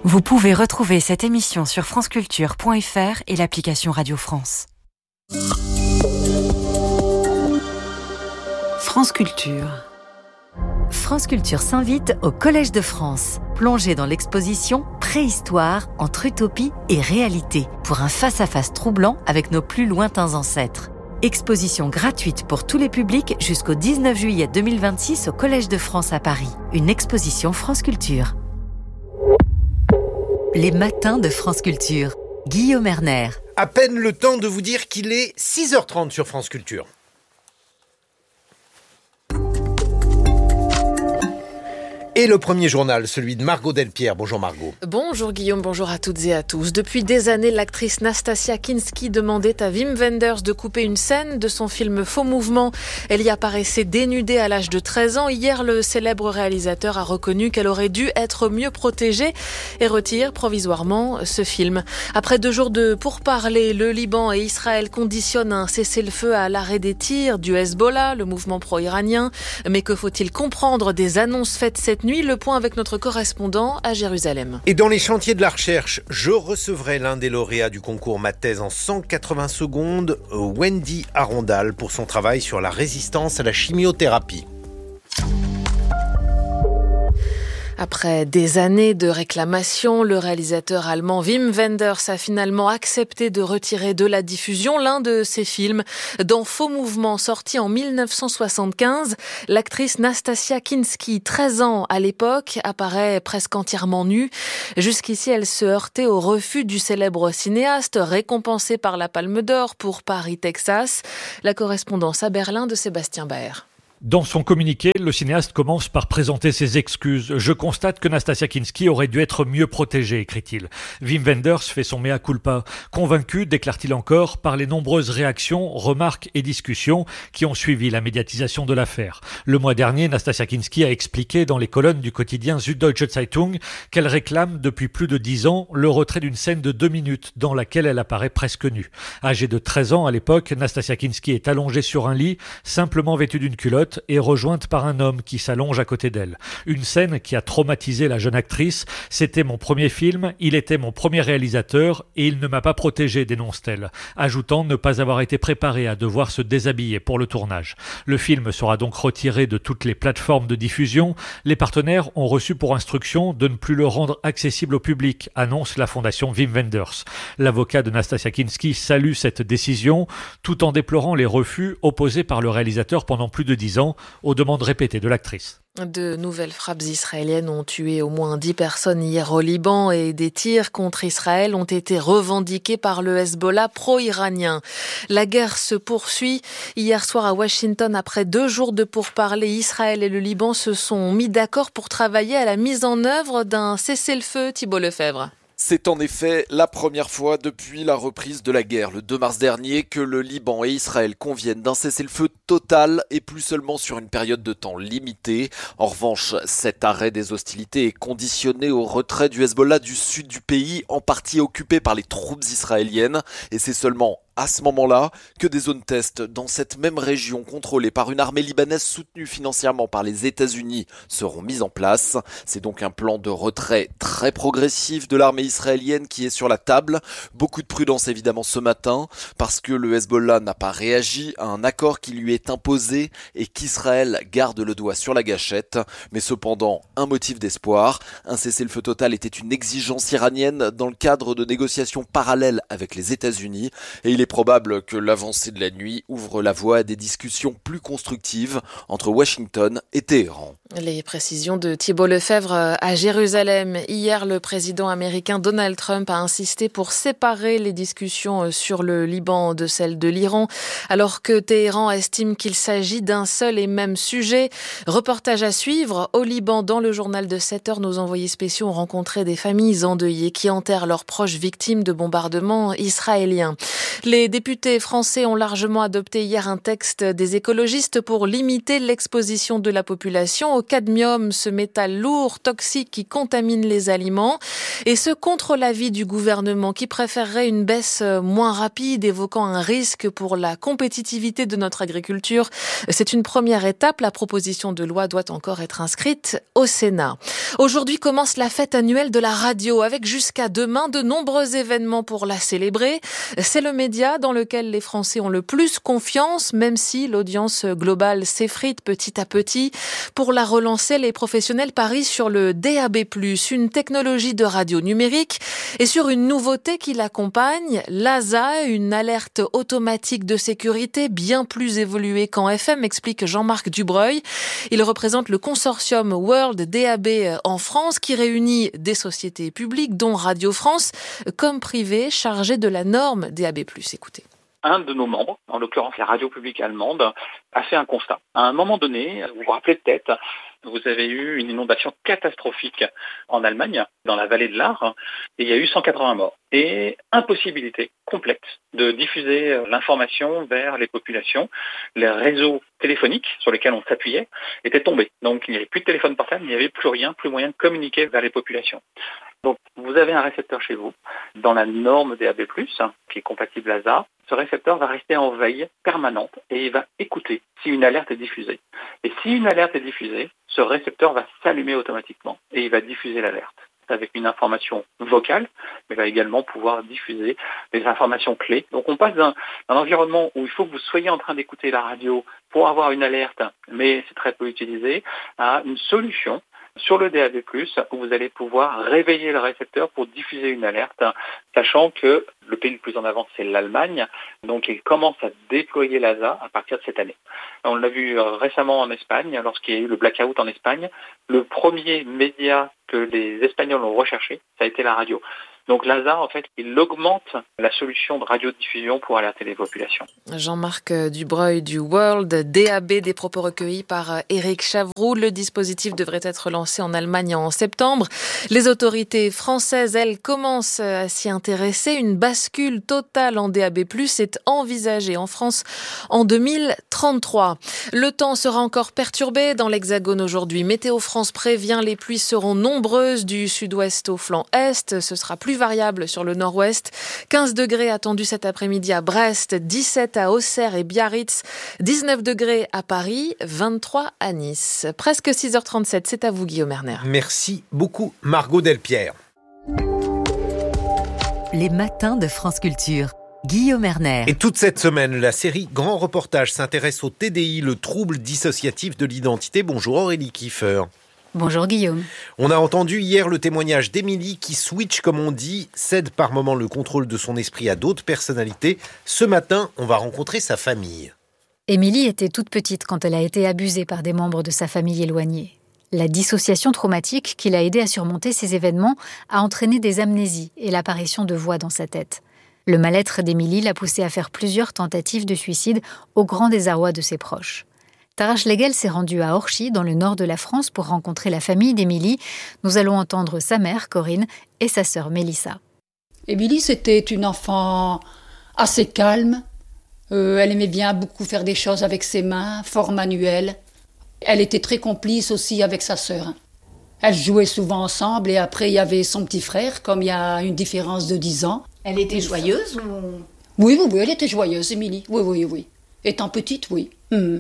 Vous pouvez retrouver cette émission sur franceculture.fr et l'application Radio France. France Culture. France Culture s'invite au Collège de France. Plongez dans l'exposition Préhistoire entre utopie et réalité pour un face-à-face troublant avec nos plus lointains ancêtres. Exposition gratuite pour tous les publics jusqu'au 19 juillet 2026 au Collège de France à Paris. Une exposition France Culture. Les matins de France Culture. Guillaume Erner. À peine le temps de vous dire qu'il est 6h30 sur France Culture. Et le premier journal, celui de Margot Delpierre. Bonjour Margot. Bonjour Guillaume, bonjour à toutes et à tous. Depuis des années, l'actrice Nastasia Kinski demandait à Wim Wenders de couper une scène de son film Faux Mouvement. Elle y apparaissait dénudée à l'âge de 13 ans. Hier, le célèbre réalisateur a reconnu qu'elle aurait dû être mieux protégée et retire provisoirement ce film. Après 2 jours de pourparlers, le Liban et Israël conditionnent un cessez-le-feu à l'arrêt des tirs du Hezbollah, le mouvement pro-iranien. Mais que faut-il comprendre des annonces faites cette nuit? Le point avec notre correspondant à Jérusalem. Et dans les chantiers de la recherche, je recevrai l'un des lauréats du concours Ma thèse en 180 secondes, Wendy Arondal, pour son travail sur la résistance à la chimiothérapie. Après des années de réclamations, le réalisateur allemand Wim Wenders a finalement accepté de retirer de la diffusion l'un de ses films. Dans Faux Mouvement, sorti en 1975, l'actrice Nastasia Kinski, 13 ans à l'époque, apparaît presque entièrement nue. Jusqu'ici, elle se heurtait au refus du célèbre cinéaste, récompensé par la Palme d'Or pour Paris, Texas. La correspondance à Berlin de Sébastien Baer. Dans son communiqué, le cinéaste commence par présenter ses excuses. « Je constate que Nastasia Kinski aurait dû être mieux protégée », écrit-il. Wim Wenders fait son mea culpa. Convaincu, déclare-t-il encore, par les nombreuses réactions, remarques et discussions qui ont suivi la médiatisation de l'affaire. Le mois dernier, Nastasia Kinski a expliqué dans les colonnes du quotidien Süddeutsche Zeitung qu'elle réclame depuis plus de 10 ans le retrait d'une scène de 2 minutes dans laquelle elle apparaît presque nue. Âgée de 13 ans à l'époque, Nastasia Kinski est allongée sur un lit, simplement vêtue d'une culotte, et rejointe par un homme qui s'allonge à côté d'elle. Une scène qui a traumatisé la jeune actrice. « C'était mon premier film, il était mon premier réalisateur et il ne m'a pas protégée », dénonce-t-elle, ajoutant ne pas avoir été préparée à devoir se déshabiller pour le tournage. Le film sera donc retiré de toutes les plateformes de diffusion. Les partenaires ont reçu pour instruction de ne plus le rendre accessible au public, annonce la fondation Wim Wenders. L'avocat de Nastasia Kinski salue cette décision, tout en déplorant les refus opposés par le réalisateur pendant plus de 10 ans aux demandes répétées de l'actrice. De nouvelles frappes israéliennes ont tué au moins 10 personnes hier au Liban et des tirs contre Israël ont été revendiqués par le Hezbollah pro-iranien. La guerre se poursuit. Hier soir à Washington, après 2 jours de pourparlers, Israël et le Liban se sont mis d'accord pour travailler à la mise en œuvre d'un cessez-le-feu. Thibault Lefebvre. C'est en effet la première fois depuis la reprise de la guerre le 2 mars dernier que le Liban et Israël conviennent d'un cessez-le-feu total et plus seulement sur une période de temps limitée. En revanche, cet arrêt des hostilités est conditionné au retrait du Hezbollah du sud du pays, en partie occupé par les troupes israéliennes, et c'est seulement à ce moment-là que des zones test dans cette même région contrôlée par une armée libanaise soutenue financièrement par les États-Unis seront mises en place. C'est donc un plan de retrait très progressif de l'armée israélienne qui est sur la table. Beaucoup de prudence évidemment ce matin parce que le Hezbollah n'a pas réagi à un accord qui lui est imposé et qu'Israël garde le doigt sur la gâchette. Mais cependant, un motif d'espoir. Un cessez-le-feu total était une exigence iranienne dans le cadre de négociations parallèles avec les États-Unis et il est probable que l'avancée de la nuit ouvre la voie à des discussions plus constructives entre Washington et Téhéran. Les précisions de Thibault Lefebvre à Jérusalem. Hier, le président américain Donald Trump a insisté pour séparer les discussions sur le Liban de celles de l'Iran, alors que Téhéran estime qu'il s'agit d'un seul et même sujet. Reportage à suivre. Au Liban, dans le journal de 7 heures, nos envoyés spéciaux ont rencontré des familles endeuillées qui enterrent leurs proches victimes de bombardements israéliens. Les Les députés français ont largement adopté hier un texte des écologistes pour limiter l'exposition de la population au cadmium, ce métal lourd, toxique qui contamine les aliments. Et ce contre l'avis du gouvernement qui préférerait une baisse moins rapide, évoquant un risque pour la compétitivité de notre agriculture. C'est une première étape. La proposition de loi doit encore être inscrite au Sénat. Aujourd'hui commence la fête annuelle de la radio avec jusqu'à demain de nombreux événements pour la célébrer. C'est le média dans lequel les Français ont le plus confiance, même si l'audience globale s'effrite petit à petit. Pour la relancer, les professionnels parient sur le DAB+, une technologie de radio numérique, et sur une nouveauté qui l'accompagne, l'ASA, une alerte automatique de sécurité bien plus évoluée qu'en FM, explique Jean-Marc Dubreuil. Il représente le consortium World DAB en France qui réunit des sociétés publiques, dont Radio France, comme privées, chargées de la norme DAB+. Écoutez. Un de nos membres, en l'occurrence la radio publique allemande, a fait un constat. À un moment donné, vous vous rappelez peut-être, vous avez eu une inondation catastrophique en Allemagne, dans la vallée de l'Aar, et il y a eu 180 morts. Et impossibilité complète de diffuser l'information vers les populations. Les réseaux téléphoniques sur lesquels on s'appuyait étaient tombés. Donc il n'y avait plus de téléphone portable, il n'y avait plus rien, plus moyen de communiquer vers les populations. Donc vous avez un récepteur chez vous, dans la norme DAB+, qui est compatible ASA. Ce récepteur va rester en veille permanente et il va écouter si une alerte est diffusée. Et si une alerte est diffusée, ce récepteur va s'allumer automatiquement et il va diffuser l'alerte avec une information vocale, mais va également pouvoir diffuser des informations clés. Donc on passe d'un environnement où il faut que vous soyez en train d'écouter la radio pour avoir une alerte, mais c'est très peu utilisé, à une solution sur le DAB+, où vous allez pouvoir réveiller le récepteur pour diffuser une alerte, sachant que le pays le plus en avance, c'est l'Allemagne. Donc, il commence à déployer l'ASA à partir de cette année. On l'a vu récemment en Espagne, lorsqu'il y a eu le blackout en Espagne. Le premier média que les Espagnols ont recherché, ça a été la radio. Donc l'ASA, en fait, il augmente la solution de radiodiffusion pour alerter les populations. Jean-Marc Dubreuil du World DAB, des propos recueillis par Éric Chavroux. Le dispositif devrait être lancé en Allemagne en septembre. Les autorités françaises, elles, commencent à s'y intéresser. Une bascule totale en DAB+, est envisagée en France en 2033. Le temps sera encore perturbé dans l'Hexagone aujourd'hui. Météo France prévient, les pluies seront nombreuses du sud-ouest au flanc est. Ce sera plus variable sur le nord-ouest. 15 degrés attendus cet après-midi à Brest, 17 à Auxerre et Biarritz, 19 degrés à Paris, 23 à Nice. Presque 6h37, c'est à vous Guillaume Erner. Merci beaucoup Margot Delpierre. Les matins de France Culture. Guillaume Erner. Et toute cette semaine, la série Grand Reportage s'intéresse au TDI, le trouble dissociatif de l'identité. Bonjour Aurélie Kiefer. Bonjour Guillaume. On a entendu hier le témoignage d'Émilie qui switch, comme on dit, cède par moments le contrôle de son esprit à d'autres personnalités. Ce matin, on va rencontrer sa famille. Émilie était toute petite quand elle a été abusée par des membres de sa famille éloignée. La dissociation traumatique qui l'a aidée à surmonter ces événements a entraîné des amnésies et l'apparition de voix dans sa tête. Le mal-être d'Émilie l'a poussée à faire plusieurs tentatives de suicide au grand désarroi de ses proches. Tara Schlegel s'est rendue à Orchy, dans le nord de la France, pour rencontrer la famille d'Émilie. Nous allons entendre sa mère, Corinne, et sa sœur, Mélissa. Émilie, c'était une enfant assez calme. Elle aimait bien beaucoup faire des choses avec ses mains, fort manuelle. Elle était très complice aussi avec sa sœur. Elles jouaient souvent ensemble et après, il y avait son petit frère, comme il y a une différence de 10 ans. Elle était joyeuse ou... Oui, elle était joyeuse, Émilie. Oui. Étant petite, oui.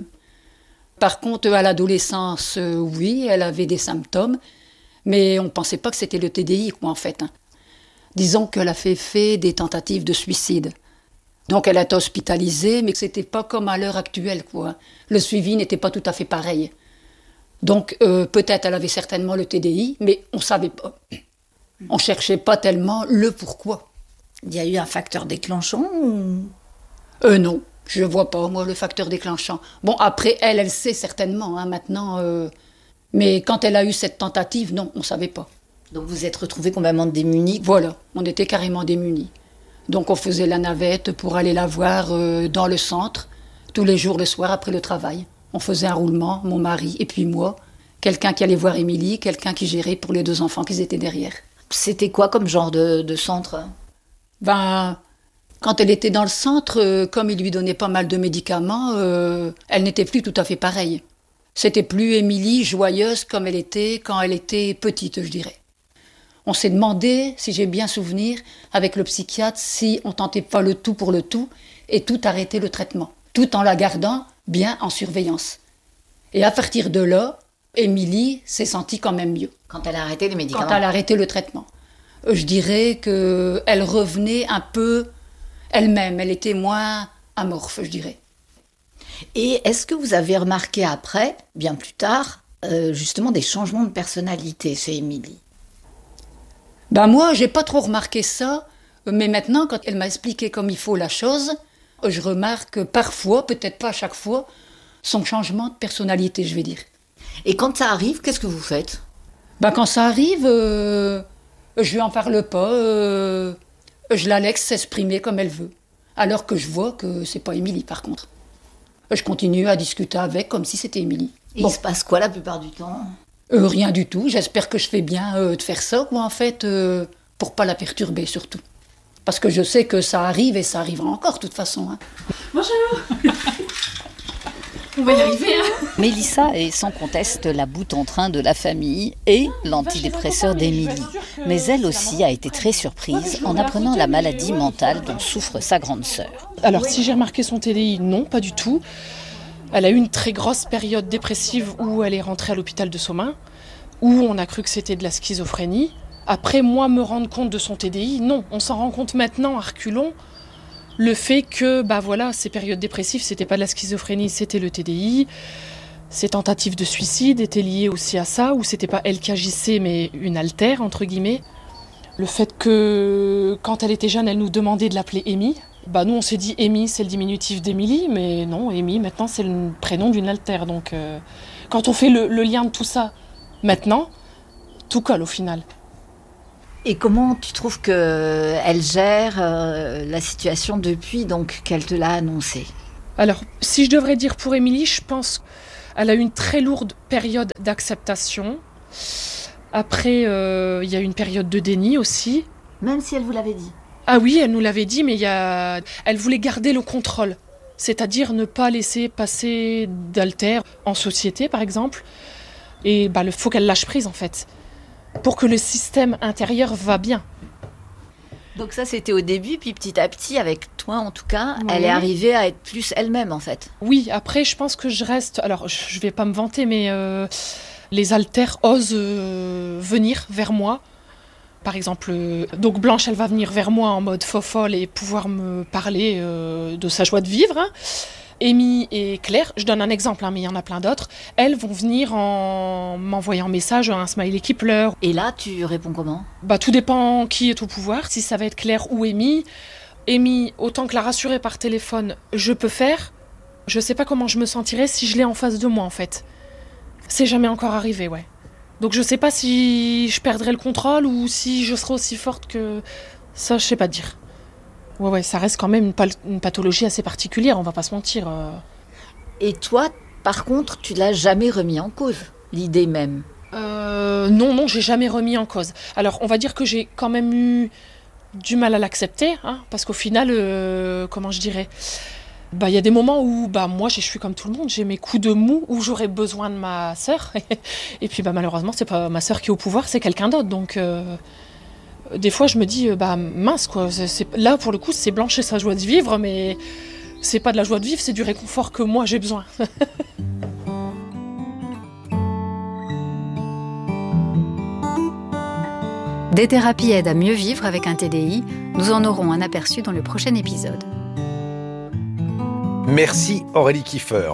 Par contre, à l'adolescence, oui, elle avait des symptômes, mais on ne pensait pas que c'était le TDI, en fait. Disons qu'elle a fait des tentatives de suicide. Donc elle a été hospitalisée, mais ce n'était pas comme à l'heure actuelle, quoi. Le suivi n'était pas tout à fait pareil. Donc peut-être elle avait certainement le TDI, mais on ne savait pas. On ne cherchait pas tellement le pourquoi. Il y a eu un facteur déclenchant ou... Non. Je ne vois pas, moi, le facteur déclenchant. Bon, après, elle sait certainement, maintenant. Mais quand elle a eu cette tentative, non, on ne savait pas. Donc vous êtes retrouvés complètement démunis? Voilà, on était carrément démunis. Donc on faisait la navette pour aller la voir dans le centre, tous les jours le soir après le travail. On faisait un roulement, mon mari et puis moi. Quelqu'un qui allait voir Émilie, quelqu'un qui gérait pour les 2 enfants qui étaient derrière. C'était quoi comme genre de centre? Quand elle était dans le centre, comme il lui donnait pas mal de médicaments, elle n'était plus tout à fait pareille. C'était plus Émilie joyeuse comme elle était quand elle était petite, je dirais. On s'est demandé, si j'ai bien souvenir, avec le psychiatre, si on tentait pas le tout pour le tout et tout arrêter le traitement, tout en la gardant bien en surveillance. Et à partir de là, Émilie s'est sentie quand même mieux. Quand elle a arrêté les médicaments. Quand elle a arrêté le traitement. Je dirais qu'elle revenait un peu elle-même, elle était moins amorphe, je dirais. Et est-ce que vous avez remarqué après, bien plus tard, justement des changements de personnalité chez Émilie ? Moi, j'ai pas trop remarqué ça, mais maintenant, quand elle m'a expliqué comme il faut la chose, je remarque parfois, peut-être pas à chaque fois, son changement de personnalité, je vais dire. Et quand ça arrive, qu'est-ce que vous faites ? Quand ça arrive, je lui en parle pas, je la laisse s'exprimer comme elle veut. Alors que je vois que c'est pas Émilie, par contre. Je continue à discuter avec comme si c'était Émilie. Et il se passe quoi la plupart du temps ? Rien du tout. J'espère que je fais bien de faire ça, en fait, pour pas la perturber, surtout. Parce que je sais que ça arrive et ça arrivera encore, de toute façon. Hein. Bonjour. On va y arriver, hein. Mélissa est sans conteste la boute en train de la famille et l'antidépresseur d'Émilie. Mais elle aussi a été très surprise en apprenant la maladie mentale dont souffre sa grande sœur. Alors, si j'ai remarqué son TDI, non, pas du tout. Elle a eu une très grosse période dépressive où elle est rentrée à l'hôpital de Somain, où on a cru que c'était de la schizophrénie. Après, moi, me rendre compte de son TDI, non. On s'en rend compte maintenant, à reculons. Le fait que, ces périodes dépressives, c'était pas de la schizophrénie, c'était le TDI. Ses tentatives de suicide étaient liées aussi à ça, où c'était pas elle qui agissait, mais une altère, entre guillemets. Le fait que, quand elle était jeune, elle nous demandait de l'appeler Amy. Nous, on s'est dit Amy, c'est le diminutif d'Émilie, mais non, Amy, maintenant, c'est le prénom d'une altère. Donc, quand on fait le lien de tout ça, maintenant, tout colle au final. Et comment tu trouves qu'elle gère la situation depuis qu'elle te l'a annoncé ? Alors, si je devrais dire pour Émilie, je pense qu'elle a eu une très lourde période d'acceptation. Après, il y a eu une période de déni aussi. Même si elle vous l'avait dit ? Ah oui, elle nous l'avait dit, mais elle voulait garder le contrôle. C'est-à-dire ne pas laisser passer d'altère en société, par exemple. Et il faut qu'elle lâche prise, en fait, pour que le système intérieur va bien. Donc ça, c'était au début, puis petit à petit, avec toi en tout cas, elle est arrivée à être plus elle-même, en fait. Oui, après, je pense que je reste... Alors, je vais pas me vanter, mais les altères osent venir vers moi. Par exemple, donc Blanche, elle va venir vers moi en mode fofolle et pouvoir me parler de sa joie de vivre. Amy et Claire, je donne un exemple, mais il y en a plein d'autres, elles vont venir en m'envoyant un message, un smiley qui pleure. Et là, tu réponds comment ? Tout dépend qui est au pouvoir, si ça va être Claire ou Amy. Amy, autant que la rassurer par téléphone, je peux faire. Je sais pas comment je me sentirais si je l'ai en face de moi, en fait. C'est jamais encore arrivé, ouais. Donc je sais pas si je perdrai le contrôle ou si je serai aussi forte que... Ça, je sais pas dire. Ouais, ça reste quand même une pathologie assez particulière, on va pas se mentir. Et toi, par contre, tu l'as jamais remis en cause, l'idée même ? Non, j'ai jamais remis en cause. Alors, on va dire que j'ai quand même eu du mal à l'accepter, parce qu'au final, comment je dirais... Il y a des moments où moi je suis comme tout le monde, j'ai mes coups de mou où j'aurais besoin de ma sœur et puis malheureusement c'est pas ma sœur qui est au pouvoir, c'est quelqu'un d'autre, donc des fois je me dis mince quoi, là pour le coup c'est Blanche et sa joie de vivre, mais c'est pas de la joie de vivre, c'est du réconfort que moi j'ai besoin. Des thérapies aident à mieux vivre avec un TDI, nous en aurons un aperçu dans le prochain épisode. Merci Aurélie Kiefer.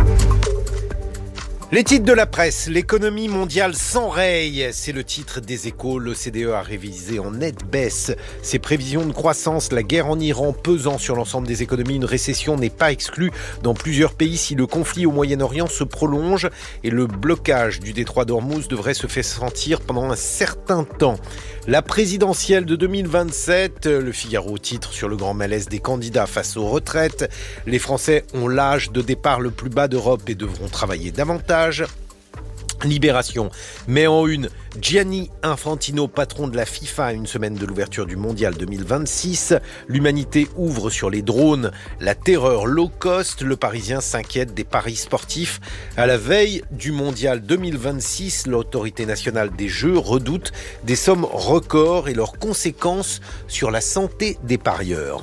Les titres de la presse, l'économie mondiale s'enraye, c'est le titre des Échos. L'OCDE a révisé en nette baisse ses prévisions de croissance. La guerre en Iran pesant sur l'ensemble des économies, une récession n'est pas exclue dans plusieurs pays si le conflit au Moyen-Orient se prolonge et le blocage du détroit d'Ormuz devrait se faire sentir pendant un certain temps. La présidentielle de 2027, le Figaro titre sur le grand malaise des candidats face aux retraites. Les Français ont l'âge de départ le plus bas d'Europe et devront travailler davantage. Libération met en une Gianni Infantino, patron de la FIFA, à une semaine de l'ouverture du Mondial 2026. L'humanité ouvre sur les drones la terreur low cost. Le Parisien s'inquiète des paris sportifs. À la veille du Mondial 2026, l'autorité nationale des Jeux redoute des sommes records et leurs conséquences sur la santé des parieurs.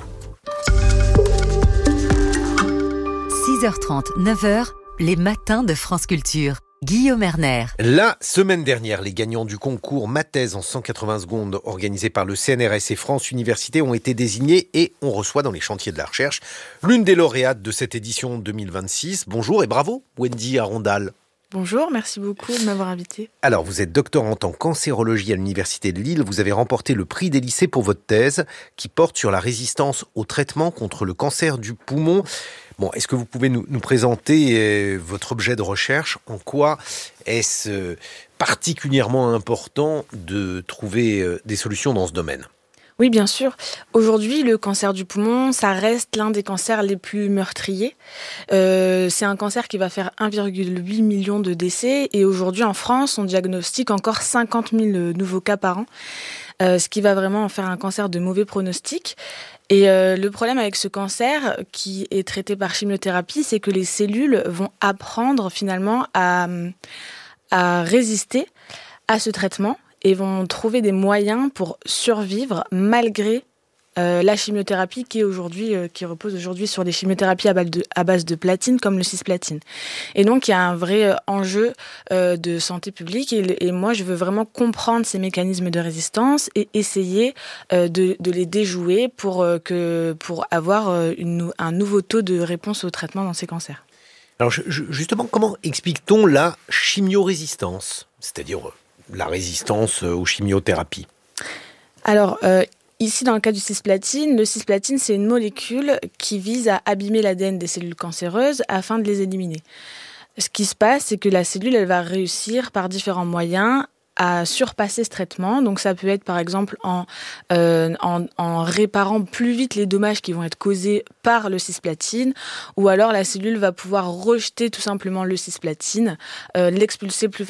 6h30, 9h, les matins de France Culture. Guillaume Erner. La semaine dernière, les gagnants du concours Mathèse en 180 secondes organisé par le CNRS et France Université ont été désignés et on reçoit dans les chantiers de la recherche l'une des lauréates de cette édition 2026. Bonjour et bravo, Wendy Arondal. Bonjour, merci beaucoup de m'avoir invité. Alors, vous êtes doctorante en cancérologie à l'Université de Lille. Vous avez remporté le prix des lycées pour votre thèse qui porte sur la résistance au traitement contre le cancer du poumon. Bon, est-ce que vous pouvez nous présenter votre objet de recherche ? En quoi est-ce particulièrement important de trouver des solutions dans ce domaine ? Oui, bien sûr. Aujourd'hui, le cancer du poumon, ça reste l'un des cancers les plus meurtriers. C'est un cancer qui va faire 1,8 million de décès. Et aujourd'hui, en France, on diagnostique encore 50 000 nouveaux cas par an, ce qui va vraiment en faire un cancer de mauvais pronostic. Et le problème avec ce cancer, qui est traité par chimiothérapie, c'est que les cellules vont apprendre finalement à résister à ce traitement et vont trouver des moyens pour survivre malgré la chimiothérapie qui repose aujourd'hui sur des chimiothérapies à base de platine comme le cisplatine. Et donc il y a un vrai enjeu de santé publique et moi je veux vraiment comprendre ces mécanismes de résistance et essayer de les déjouer pour avoir un nouveau taux de réponse au traitement dans ces cancers. Alors justement, comment explique-t-on la chimiorésistance, c'est-à-dire la résistance aux chimiothérapies ? Alors, ici, dans le cas du cisplatine, le cisplatine, c'est une molécule qui vise à abîmer l'ADN des cellules cancéreuses afin de les éliminer. Ce qui se passe, c'est que la cellule, elle va réussir par différents moyens à surpasser ce traitement. Donc ça peut être par exemple en réparant plus vite les dommages qui vont être causés par le cisplatine, ou alors la cellule va pouvoir rejeter tout simplement le cisplatine, l'expulser plus